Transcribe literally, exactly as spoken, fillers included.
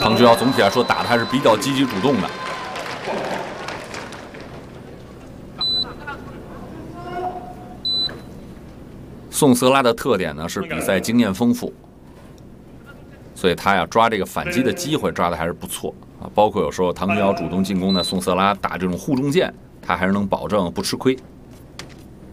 唐君尧总体来说打的还是比较积极主动的。宋瑟拉的特点呢是比赛经验丰富，所以他呀抓这个反击的机会抓的还是不错啊。包括有时候唐君尧主动进攻呢，宋瑟拉打这种护中箭，他还是能保证不吃亏。